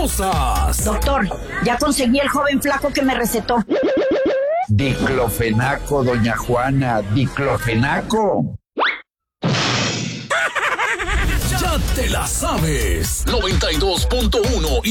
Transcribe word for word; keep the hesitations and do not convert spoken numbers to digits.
venenosas. Doctor, ya conseguí el joven flaco que me recetó. Diclofenaco, doña Juana, diclofenaco. Ya te la sabes. noventa y dos punto uno y